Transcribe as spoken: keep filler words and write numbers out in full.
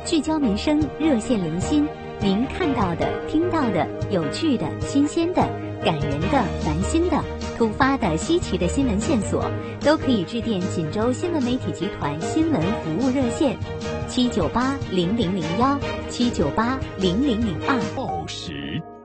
聚焦民生，热线零星，您看到的、听到的、有趣的、新鲜的、感人的、烦心的、突发的、稀奇的新闻线索，都可以致电锦州新闻媒体集团新闻服务热线七九八零零零幺七九八零零零二。 报时